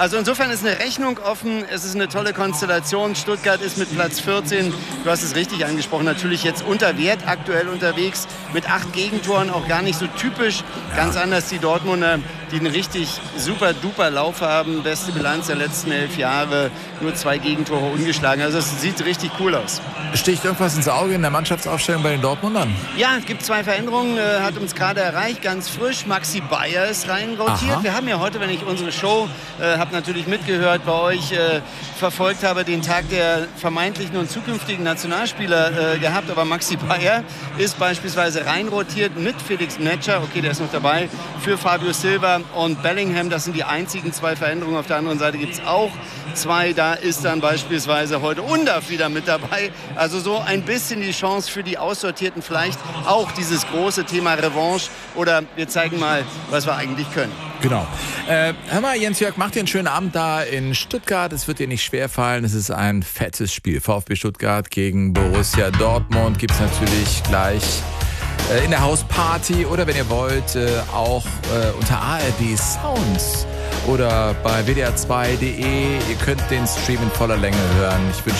Also insofern ist eine Rechnung offen. Es ist eine tolle Konstellation. Stuttgart ist mit Platz 14, du hast es richtig angesprochen, natürlich jetzt unter Wert aktuell unterwegs. Mit 8 Gegentoren, auch gar nicht so typisch. Ganz anders die Dortmunder, die einen richtig super-duper Lauf haben. Beste Bilanz der letzten 11 Jahre. Nur 2 Gegentore ungeschlagen. Also es sieht richtig cool aus. Sticht irgendwas ins Auge in der Mannschaftsaufstellung bei den Dortmundern? Ja, es gibt 2 Veränderungen. Hat uns gerade erreicht, ganz frisch. Maxi Bayer ist reinrotiert. Aha. Wir haben ja heute, wenn ich unsere Show, habe natürlich mitgehört, bei euch verfolgt habe, den Tag der vermeintlichen und zukünftigen Nationalspieler gehabt. Aber Maxi Bayer ist beispielsweise reinrotiert mit Felix Metscher. Okay, der ist noch dabei. Für Fabio Silva und Bellingham. Das sind die einzigen 2 Veränderungen. Auf der anderen Seite gibt es auch 2. Da ist dann beispielsweise heute Undav wieder mit dabei. Also so ein bisschen die Chance für die Aussortierten, vielleicht auch dieses große Thema Revanche oder wir zeigen mal, was wir eigentlich können. Genau. Hör mal, Jens-Jörg, mach dir einen schönen Abend da in Stuttgart. Es wird dir nicht schwerfallen. Es ist ein fettes Spiel. VfB Stuttgart gegen Borussia Dortmund gibt es natürlich gleich in der Hausparty oder wenn ihr wollt, auch unter ARD Sounds oder bei wdr2.de. Ihr könnt den Stream in voller Länge hören. Ich wünsche